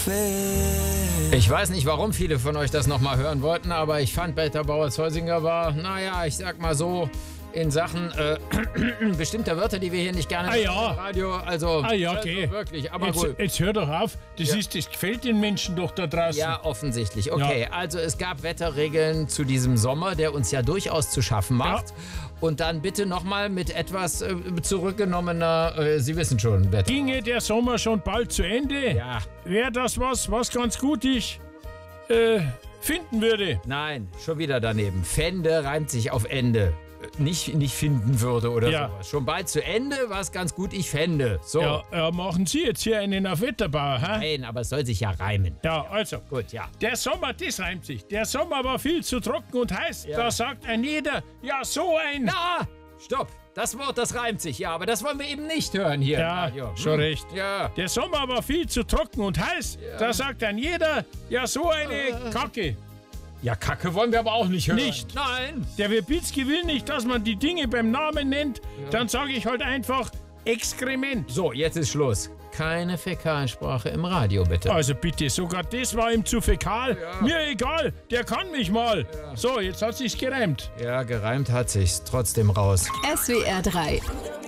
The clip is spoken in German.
Ich weiß nicht, warum viele von euch das nochmal hören wollten, aber ich fand, Peter Bauer-Zeusinger war, naja, ich sag mal so, in Sachen bestimmter Wörter, die wir hier nicht gerne im Radio, also, okay. Also wirklich, aber jetzt, gut. Jetzt hör doch auf, das gefällt den Menschen doch da draußen. Ja, offensichtlich. Okay, also es gab Wetterregeln zu diesem Sommer, der uns ja durchaus zu schaffen macht. Ja. Und dann bitte nochmal mit etwas zurückgenommener, Sie wissen schon, Wetter. Ginge der Sommer schon bald zu Ende? Ja. Wäre das was ganz gut ich finden würde? Nein, schon wieder daneben. Fände reimt sich auf Ende. Nicht finden würde oder sowas. Schon bald zu Ende, was ganz gut ich fände. So. Ja, machen Sie jetzt hier einen auf Wetterbauer, hä? Nein, aber es soll sich ja reimen. Ja, also. Gut, ja. Der Sommer, das reimt sich. Der Sommer war viel zu trocken und heiß. Ja. Da sagt ein jeder, ja, so ein... Na, stopp. Das Wort, das reimt sich, ja, aber das wollen wir eben nicht hören hier. Ja, schon recht. Ja. Der Sommer war viel zu trocken und heiß. Ja. Da sagt ein jeder, ja, so eine Kacke. Ja, Kacke wollen wir aber auch nicht hören. Nicht? Nein. Der Wirbizki will nicht, dass man die Dinge beim Namen nennt. Ja. Dann sage ich halt einfach Exkrement. So, jetzt ist Schluss. Keine Fäkalsprache im Radio, bitte. Also bitte, sogar das war ihm zu fäkal. Ja. Mir egal, der kann mich mal. Ja. So, jetzt hat sich's gereimt. Ja, gereimt hat sich's. Trotzdem raus. SWR 3